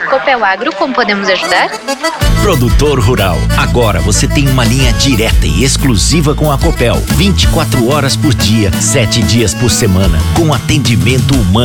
Copel Agro, como podemos ajudar? Produtor rural, agora você tem uma linha direta e exclusiva com a Copel. 24 horas por dia, 7 dias por semana, com atendimento humano.